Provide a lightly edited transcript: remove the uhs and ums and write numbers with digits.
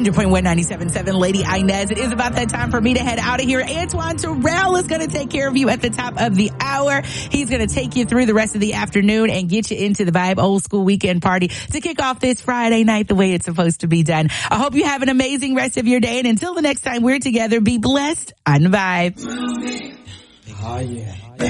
100.1 97.7 Lady Inez. It is about that time for me to head out of here. Antoine Terrell is going to take care of you at the top of the hour. He's going to take you through the rest of the afternoon and get you into the Vibe Old School Weekend Party to kick off this Friday night the way it's supposed to be done. I hope you have an amazing rest of your day. And until the next time we're together, be blessed on Vibe. Oh, yeah.